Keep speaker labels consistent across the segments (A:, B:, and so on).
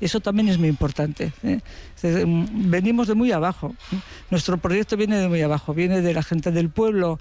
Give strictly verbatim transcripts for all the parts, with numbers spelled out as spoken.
A: Eso también es muy importante, ¿eh? Venimos de muy abajo. Nuestro proyecto viene de muy abajo, viene de la gente del pueblo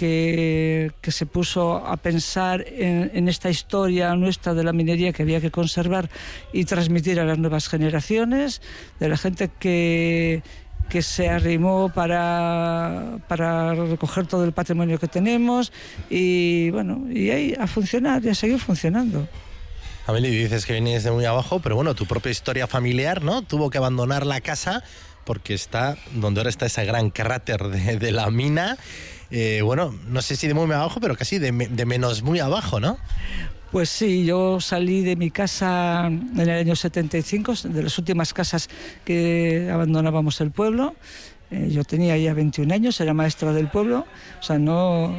A: que, que se puso a pensar en, en esta historia nuestra de la minería que había que conservar y transmitir a las nuevas generaciones, de la gente que... que se arrimó para, para recoger todo el patrimonio que tenemos y bueno, y ahí a funcionar y a seguir funcionando.
B: Ameli, dices que vienes de muy abajo, pero bueno, tu propia historia familiar, ¿no? Tuvo que abandonar la casa porque está donde ahora está ese gran cráter de, de la mina. Eh, bueno, no sé si de muy abajo, pero casi de, de menos muy abajo, ¿no?
A: Pues sí, yo salí de mi casa en el año setenta y cinco, de las últimas casas que abandonábamos el pueblo. Eh, yo tenía ya veintiún años, era maestra del pueblo, o sea, no...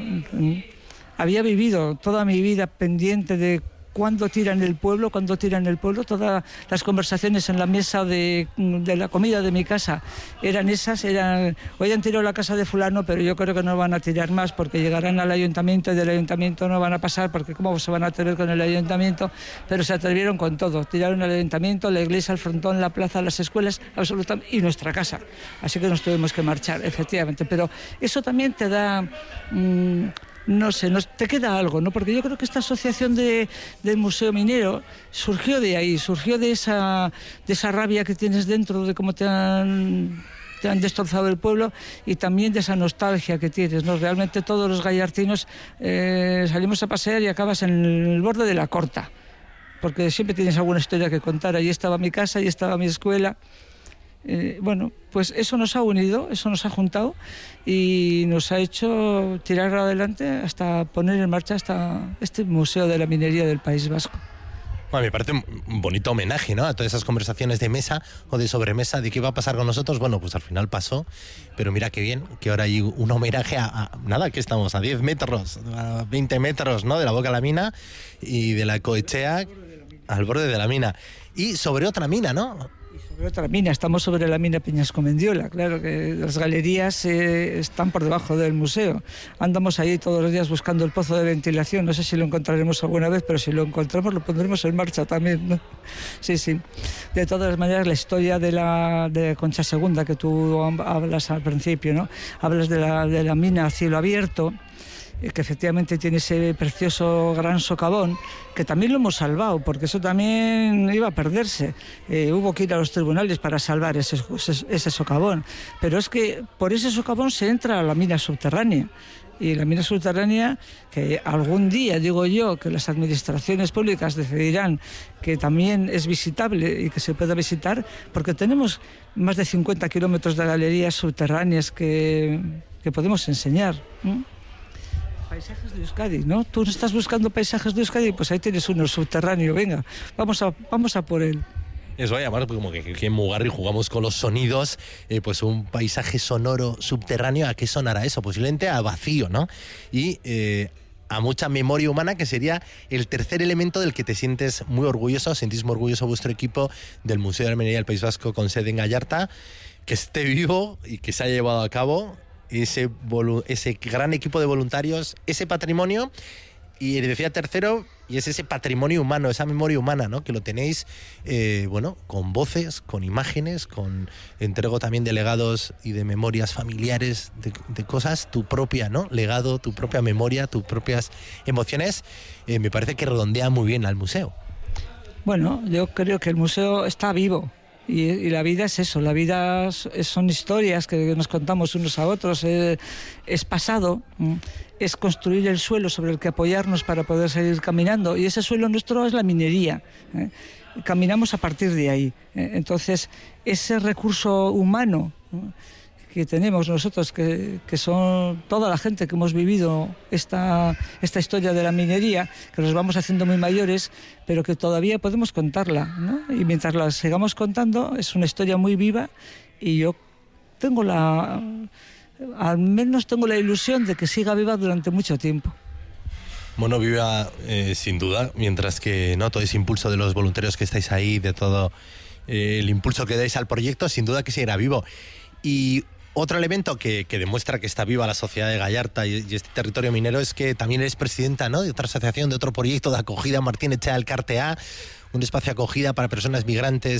A: Había vivido toda mi vida pendiente de cuándo tiran el pueblo, cuándo tiran el pueblo. Todas las conversaciones en la mesa de, de la comida de mi casa eran esas, eran, hoy han tirado la casa de fulano, pero yo creo que no van a tirar más porque llegarán al ayuntamiento y del ayuntamiento no van a pasar porque cómo se van a atrever con el ayuntamiento, pero se atrevieron con todo, tiraron el ayuntamiento, la iglesia, el frontón, la plaza, las escuelas, absolutamente, y nuestra casa, así que nos tuvimos que marchar, efectivamente, pero eso también te da... Mmm, no sé, nos, te queda algo, ¿no? Porque yo creo que esta asociación de, del Museo Minero surgió de ahí, surgió de esa, de esa rabia que tienes dentro de cómo te han, te han destrozado el pueblo y también de esa nostalgia que tienes, ¿no? Realmente todos los gallartinos eh, salimos a pasear y acabas en el borde de la Corta, porque siempre tienes alguna historia que contar. Allí estaba mi casa, allí estaba mi escuela. Eh, bueno, pues eso nos ha unido, eso nos ha juntado y nos ha hecho tirar adelante hasta poner en marcha hasta este Museo de la Minería del País Vasco.
B: Bueno, me parece un bonito homenaje, ¿no?, a todas esas conversaciones de mesa o de sobremesa de qué iba a pasar con nosotros. Bueno, pues al final pasó, pero mira qué bien que ahora hay un homenaje a, a nada, que estamos a diez metros, a veinte metros, ¿no?, de la boca de la mina y de la Coechea al borde de la mina. Y sobre otra mina, ¿no?
A: Sobre otra mina, estamos sobre la mina Peñasco Mendiola, claro que las galerías eh, están por debajo del museo. Andamos ahí todos los días buscando el pozo de ventilación, no sé si lo encontraremos alguna vez, pero si lo encontramos lo pondremos en marcha también, ¿no? Sí, sí. De todas maneras, la historia de la de Concha Segunda que tú hablas al principio, ¿no? Hablas de la, de la mina a cielo abierto, que efectivamente tiene ese precioso gran socavón, que también lo hemos salvado, porque eso también iba a perderse. Eh, hubo que ir a los tribunales para salvar ese, ese, ese socavón. Pero es que por ese socavón se entra a la mina subterránea. Y la mina subterránea, que algún día, digo yo, que las administraciones públicas decidirán que también es visitable y que se pueda visitar, porque tenemos más de cincuenta kilómetros de galerías subterráneas que, que podemos enseñar, ¿no? Paisajes de Euskadi, ¿no? Tú estás buscando paisajes de Euskadi, pues ahí tienes uno subterráneo, venga, vamos a, vamos a por él.
B: Eso va a llamar, como que, que en Mugarri jugamos con los sonidos, eh, pues un paisaje sonoro subterráneo, ¿a qué sonará eso? Posiblemente a vacío, ¿no? Y eh, a mucha memoria humana, que sería el tercer elemento del que te sientes muy orgulloso, sentís muy orgulloso vuestro equipo del Museo de la Minería del País Vasco con sede en Gallarta, que esté vivo y que se haya llevado a cabo ese, ese gran equipo de voluntarios, ese patrimonio, y decía tercero, y es ese patrimonio humano, esa memoria humana, ¿no?, que lo tenéis, eh, bueno, con voces, con imágenes, con entrego también de legados y de memorias familiares, de, de cosas, tu propia, ¿no?, legado, tu propia memoria, tus propias emociones, eh, me parece que redondea muy bien al museo.
A: Bueno, yo creo que el museo está vivo. Y, y la vida es eso, la vida es, son historias que nos contamos unos a otros, eh, es pasado, es construir el suelo sobre el que apoyarnos para poder seguir caminando, y ese suelo nuestro es la minería, ¿eh? Caminamos a partir de ahí, ¿eh? Entonces ese recurso humano, ¿no?, que tenemos nosotros, que, que son toda la gente que hemos vivido esta, esta historia de la minería, que nos vamos haciendo muy mayores, pero que todavía podemos contarla, ¿no? Y mientras la sigamos contando, es una historia muy viva, y yo tengo la, al menos tengo la ilusión de que siga viva durante mucho tiempo.
B: Bueno, viva eh, sin duda, mientras que no todo ese impulso de los voluntarios que estáis ahí, de todo eh, el impulso que dais al proyecto, sin duda que seguirá vivo. Y otro elemento que, que demuestra que está viva la sociedad de Gallarta y, y este territorio minero es que también eres presidenta, ¿no?, de otra asociación, de otro proyecto de acogida, Martín Etxea Elkartea, un espacio de acogida para personas migrantes